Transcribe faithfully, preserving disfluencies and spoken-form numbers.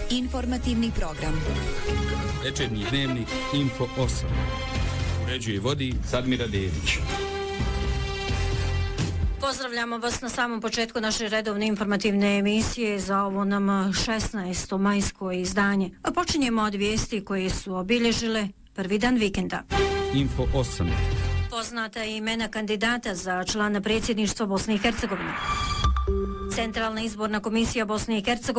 Informativni program. Večernji dnevnik Info osam. Uređuje i vodi Sadmira Dedić. Pozdravljamo vas na samom početku naše redovne informativne emisije za ovo nam šesnaesto majsko izdanje. A počinjemo od vijesti koje su obilježile prvi dan vikenda. Info osam. Poznata imena kandidata za člana predsjedništva Bosne i Hercegovine. Centralna izborna komisija Bosne i Hercegovine